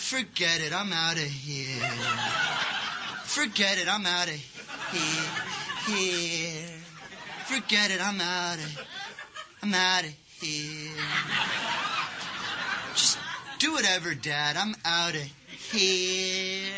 Forget it, I'm out of here. Forget it, I'm out of here. Forget it, I'm out of here. Just do whatever, Dad. I'm out of here.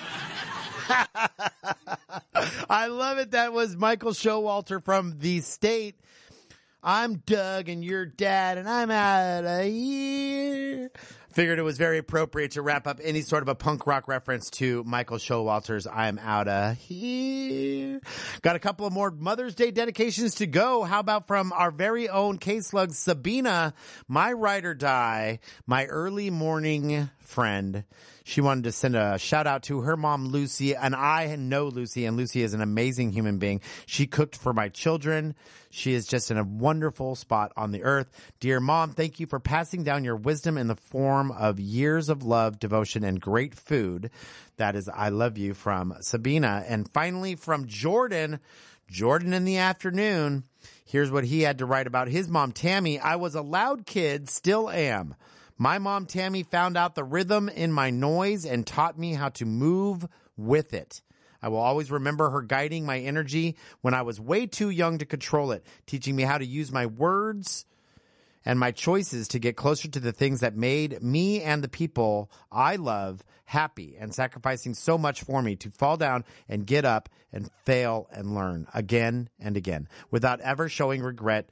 I love it. That was Michael Showalter from The State. I'm Doug and you're Dad and I'm out of here. Figured it was very appropriate to wrap up any sort of a punk rock reference to Michael Showalter's I'm Out of Here. Got a couple of more Mother's Day dedications to go. How about from our very own K-Slug Sabina, my ride or die, my early morning friend. She wanted to send a shout out to her mom, Lucy, and I know Lucy, and Lucy is an amazing human being. She cooked for my children. She is just in a wonderful spot on the earth. Dear Mom, thank you for passing down your wisdom in the form of years of love, devotion, and great food. That is, I love you, from Sabina. And finally, from Jordan in the afternoon. Here's what he had to write about his mom, Tammy. I was a loud kid, still am. My mom, Tammy, found out the rhythm in my noise and taught me how to move with it. I will always remember her guiding my energy when I was way too young to control it, teaching me how to use my words and my choices to get closer to the things that made me and the people I love happy, and sacrificing so much for me to fall down and get up and fail and learn again and again without ever showing regret.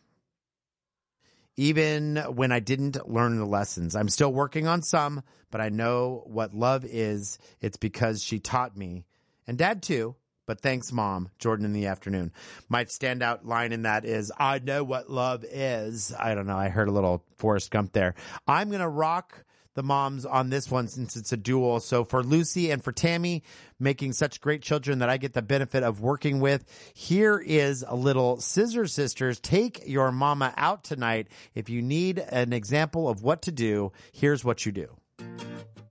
Even when I didn't learn the lessons, I'm still working on some, but I know what love is. It's because she taught me, and Dad too. But thanks, Mom. Jordan in the afternoon. My standout line in that is, I know what love is. I don't know. I heard a little Forrest Gump there. I'm going to rock the moms on this one since it's a duel. So for Lucy and for Tammy, making such great children that I get the benefit of working with, here is a little Scissor Sisters. Take your mama out tonight. If you need an example of what to do, here's what you do.